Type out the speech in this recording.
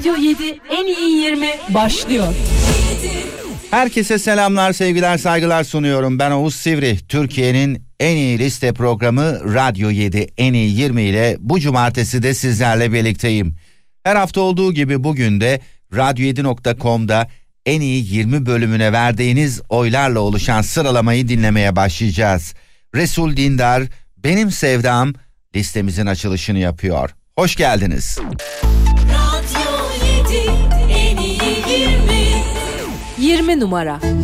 Radyo 7 en iyi 20 başlıyor. Herkese selamlar, sevgiler, saygılar sunuyorum. Ben Oğuz Sivri. Türkiye'nin en iyi liste programı Radyo 7 en iyi 20 ile bu cumartesi de sizlerle birlikteyim. Her hafta olduğu gibi bugün de radyo7.com'da en iyi 20 bölümüne verdiğiniz oylarla oluşan sıralamayı dinlemeye başlayacağız. Resul Dindar, Benim Sevdam listemizin açılışını yapıyor. Hoş geldiniz. Radyo 7 en iyi 20. 20 numara.